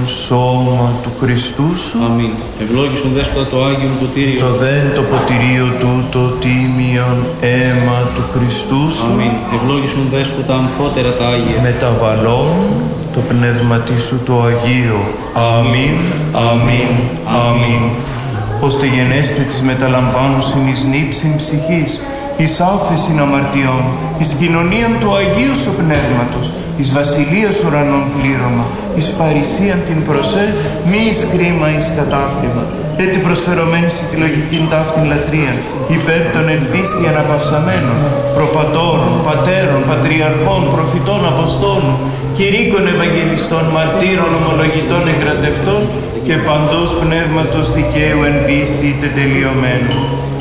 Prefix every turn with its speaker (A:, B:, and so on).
A: σώμα του Χριστού σου.
B: Αμήν. Ευλόγησον Δέσποτα το Άγιον ποτήριο.
A: Το δέν το ποτηρίο τούτο τίμιον αίμα του Χριστού σου.
B: Αμήν. Ευλόγησον Δέσποτα αμφότερα τα Άγια.
A: Μεταβαλών το πνεύματι σου το Αγίο. Αμήν, αμήν, αμήν. Ώστε γενέστε της μεταλαμβάνουσιν εις νύψιν ψυχής, εις άφεσιν αμαρτιών, εις κοινωνίαν του Αγίου σου Πνεύματος, εις βασιλείας ουρανών πλήρωμα, εις παρησίαν την προσέ, μη εις κρίμα εις κατάφρημα, έτι προσφερωμένη σε τη λογικήν ταύτην λατρείαν, υπέρ των εν πίστη αναπαυσαμένων, προπατώρων, πατέρων, πατριαρχών, προφητών, αποστόλων, κηρύκων Ευαγγελιστών, μαρτύρων, ομολογητών, εγκρατευτών και παντός πνεύματος δικαίου εν πίστη τετελειωμένου.